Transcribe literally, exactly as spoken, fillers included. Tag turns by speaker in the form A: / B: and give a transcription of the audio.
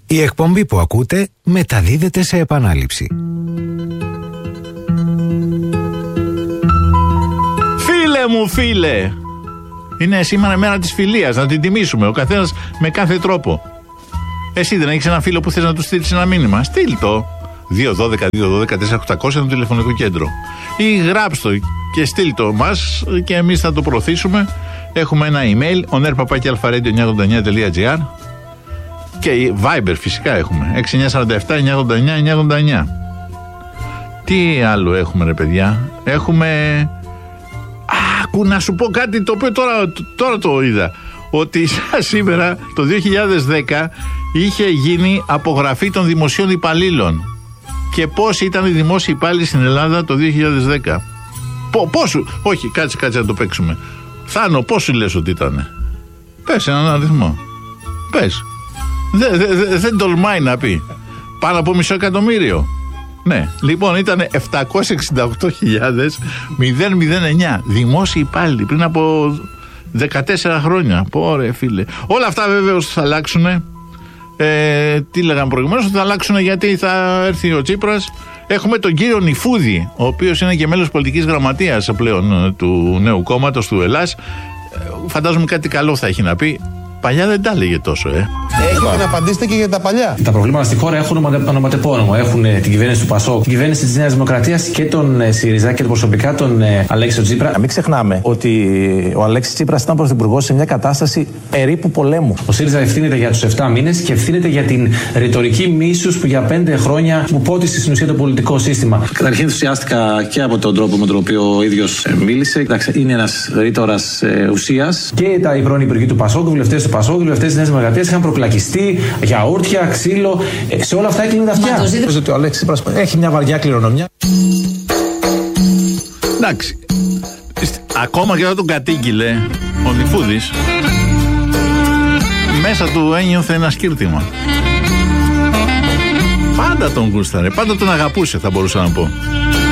A: Η εκπομπή που ακούτε μεταδίδεται σε επανάληψη.
B: Φίλε μου, φίλε! Είναι σήμερα η μέρα της φιλίας, να την τιμήσουμε, ο καθένας με κάθε τρόπο. Εσύ δεν έχεις ένα φίλο που θες να του στείλεις ένα μήνυμα? Στείλ το. δύο ένα δύο δύο ένα δύο τέσσερα οκτακόσια το τηλεφωνικό κέντρο. Ή γράψ' το και στείλ το μας και εμείς θα το προωθήσουμε. Έχουμε ένα email, onerpapaki alpha radio εννιακόσια ογδόντα εννιά τελεία τζι άρ, και Viber φυσικά έχουμε, έξι εννιά τέσσερα επτά εννιακόσια ογδόντα εννιά εννιακόσια ογδόντα εννιά. Τι άλλο έχουμε, ρε παιδιά? Έχουμε... Άκου να σου πω κάτι το οποίο τώρα, τώρα το είδα. Ότι σήμερα το δύο χιλιάδες δέκα είχε γίνει απογραφή των δημοσίων υπαλλήλων. Και πώς ήταν οι δημόσιοι υπάλληλοι στην Ελλάδα το δύο χιλιάδες δέκα? Πόσου? Όχι, κάτσε, κάτσε να το παίξουμε. Θάνο, πόσου λες ότι ήτανε? Πες έναν αριθμό. Πες. Δεν δε, δε, δε τολμάει να πει. Πάνω από μισό εκατομμύριο. Ναι, λοιπόν, ήταν επτακόσιες εξήντα οκτώ χιλιάδες εννιά δημόσιοι υπάλληλοι πριν από δεκατέσσερα χρόνια. Πόρε φίλε. Όλα αυτά βέβαια θα αλλάξουν. Ε, τι λέγαμε προηγουμένως, θα αλλάξουν γιατί θα έρθει ο Τσίπρας. Έχουμε τον κύριο Νιφούδη, ο οποίος είναι και μέλος πολιτικής γραμματείας πλέον του νέου κόμματος του Ελλάς. Φαντάζομαι κάτι καλό θα έχει να πει. Παλιά δεν τα έλεγε τόσο, ε.
C: Έχετε να απαντήσετε και για τα παλιά.
D: Τα προβλήματα στη χώρα έχουν ονοματεπώνυμο. Έχουν την κυβέρνηση του ΠΑΣΟΚ, την κυβέρνηση της Νέας Δημοκρατίας και τον ΣΥΡΙΖΑ και προσωπικά τον Αλέξη Τσίπρα.
C: Να μην ξεχνάμε ότι ο Αλέξης Τσίπρας ήταν πρωθυπουργός σε μια κατάσταση ερήπου πολέμου.
D: Ο ΣΥΡΙΖΑ ευθύνεται για τους επτά μήνες και ευθύνεται για την ρητορική μίσους που για πέντε χρόνια μου πότισε στην ουσία το πολιτικό σύστημα.
E: Καταρχήν ενθουσιάστηκα και από τον τρόπο με τον οποίο ο ίδιος μίλησε. Κοιτάξτε, είναι ένας ρήτορας ε, ουσίας.
D: Και τα πρώην υπουργοί του ΠΑΣΟΚ, βουλευτές του ΠΑΣΟΚ, βουλευτές της Νέας Δημοκρατίας είχαν προπλακιστεί γιαούρτια, ξύλο. Ε, σε όλα αυτά έκλεινε τα αυτιά.
C: Νομίζω ότι ο Αλέξης Τσίπρας έχει μια βαριά κληρονομιά.
B: Εντάξει. Ακόμα και όταν τον κατήγγειλε ο Νιφούδης, μέσα του ένιωθε ένα σκύρτημα. Πάντα τον γούσταρε, πάντα τον αγαπούσε, θα μπορούσα να πω.